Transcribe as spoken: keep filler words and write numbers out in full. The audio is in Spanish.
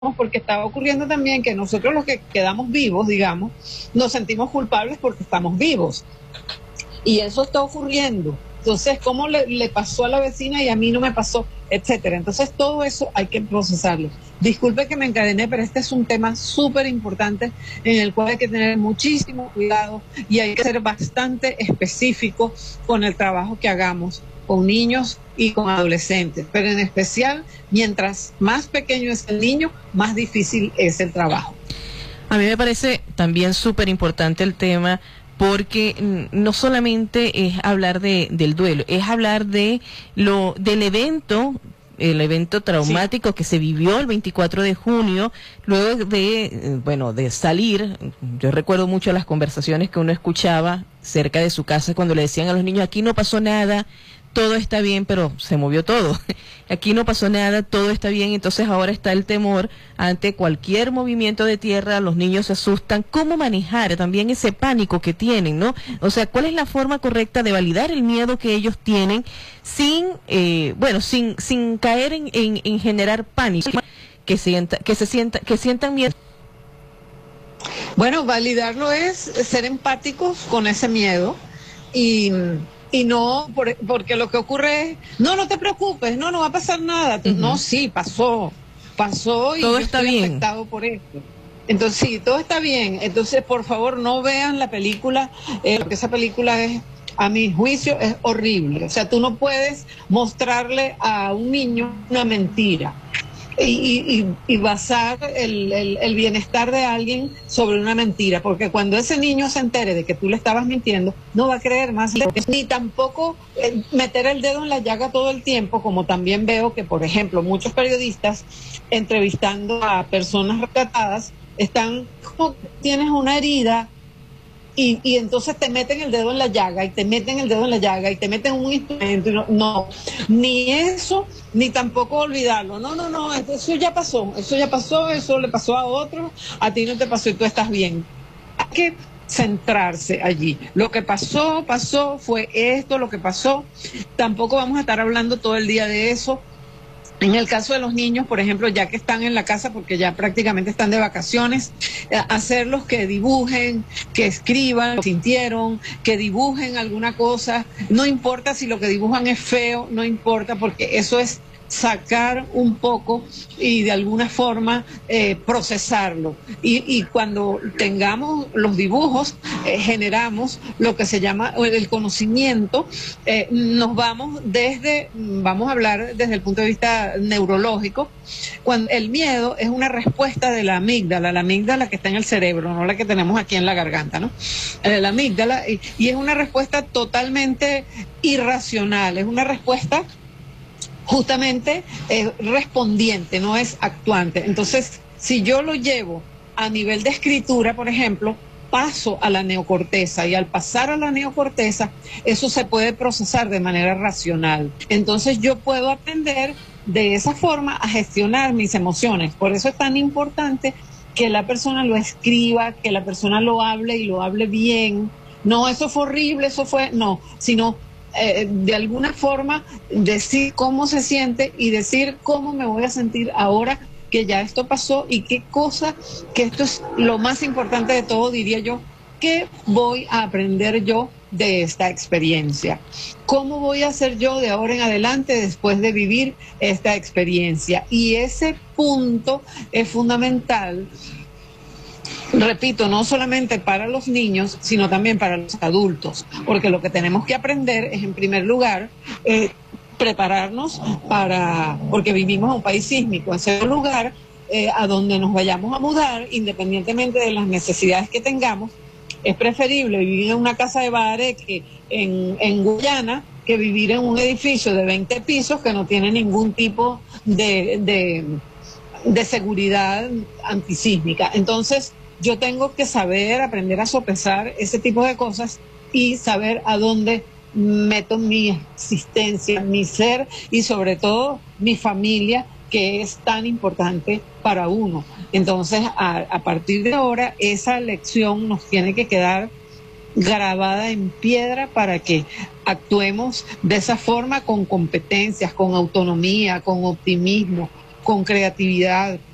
porque estaba ocurriendo también que nosotros los que quedamos vivos, digamos, nos sentimos culpables porque estamos vivos. Y eso está ocurriendo. Entonces, ¿cómo le, le pasó a la vecina y a mí no me pasó? Etcétera. Entonces, todo eso hay que procesarlo. Disculpe que me encadené, pero este es un tema súper importante en el cual hay que tener muchísimo cuidado y hay que ser bastante específico con el trabajo que hagamos con niños y con adolescentes. Pero en especial, mientras más pequeño es el niño, más difícil es el trabajo. A mí me parece también súper importante el tema, porque no solamente es hablar de, del duelo, es hablar de lo del evento, el evento traumático sí. que se vivió el veinticuatro de junio, luego de, bueno, de salir. Yo recuerdo mucho las conversaciones que uno escuchaba cerca de su casa cuando le decían a los niños, aquí no pasó nada, todo está bien, pero se movió todo. Aquí no pasó nada, todo está bien. Entonces ahora está el temor ante cualquier movimiento de tierra, los niños se asustan. ¿Cómo manejar también ese pánico que tienen, no? O sea, ¿cuál es la forma correcta de validar el miedo que ellos tienen sin, eh, bueno, sin sin caer en, en, en generar pánico, que sienta, que se sienta, que sientan miedo? Bueno, validarlo es ser empáticos con ese miedo y Y no, por, porque lo que ocurre es, no, no te preocupes, no, no va a pasar nada. Uh-huh. No, sí, pasó, pasó y todo yo está estoy bien. afectado por esto. Entonces, sí, todo está bien. Entonces, por favor, no vean la película, eh, porque esa película es, a mi juicio, es horrible. O sea, tú no puedes mostrarle a un niño una mentira. Y, y, y basar el, el, el bienestar de alguien sobre una mentira, porque cuando ese niño se entere de que tú le estabas mintiendo, no va a creer más, ni tampoco eh, meter el dedo en la llaga todo el tiempo, como también veo que, por ejemplo, muchos periodistas entrevistando a personas retratadas están como tienes una herida. Y, y entonces te meten el dedo en la llaga y te meten el dedo en la llaga y te meten un instrumento y no, no, ni eso, ni tampoco olvidarlo. No, no, no, eso ya pasó, eso ya pasó, eso le pasó a otro, a ti no te pasó y tú estás bien. Hay que centrarse allí. Lo que pasó, pasó, fue esto, lo que pasó. Tampoco vamos a estar hablando todo el día de eso. En el caso de los niños, por ejemplo, ya que están en la casa, porque ya prácticamente están de vacaciones, eh, hacerlos que dibujen, que escriban, lo que sintieron, que dibujen alguna cosa. No importa si lo que dibujan es feo, no importa, porque eso es sacar un poco y de alguna forma eh, procesarlo. Y, y cuando tengamos los dibujos, eh, generamos lo que se llama el conocimiento. Eh, nos vamos desde, vamos a hablar desde el punto de vista neurológico, cuando el miedo es una respuesta de la amígdala, la amígdala que está en el cerebro, no la que tenemos aquí en la garganta, ¿no? Eh, la amígdala, y, y es una respuesta totalmente irracional, es una respuesta justamente eh, respondiente, no es actuante. Entonces, si yo lo llevo a nivel de escritura, por ejemplo, paso a la neocorteza y al pasar a la neocorteza, eso se puede procesar de manera racional. Entonces, yo puedo aprender de esa forma a gestionar mis emociones. Por eso es tan importante que la persona lo escriba, que la persona lo hable y lo hable bien. No, eso fue horrible, eso fue, no, sino Eh, de alguna forma decir cómo se siente y decir cómo me voy a sentir ahora que ya esto pasó y qué cosa, que esto es lo más importante de todo, diría yo, qué voy a aprender yo de esta experiencia, cómo voy a hacer yo de ahora en adelante después de vivir esta experiencia. Y ese punto es fundamental, repito, no solamente para los niños, sino también para los adultos, porque lo que tenemos que aprender es, en primer lugar, eh, prepararnos para, porque vivimos en un país sísmico, en segundo lugar, eh, a donde nos vayamos a mudar, independientemente de las necesidades que tengamos, es preferible vivir en una casa de Bareque en, en Guyana que vivir en un edificio de veinte pisos que no tiene ningún tipo de, de, de seguridad antisísmica. Entonces, yo tengo que saber, aprender a sopesar ese tipo de cosas y saber a dónde meto mi existencia, mi ser y sobre todo mi familia, que es tan importante para uno. Entonces, a, a partir de ahora, esa lección nos tiene que quedar grabada en piedra para que actuemos de esa forma, con competencias, con autonomía, con optimismo, con creatividad,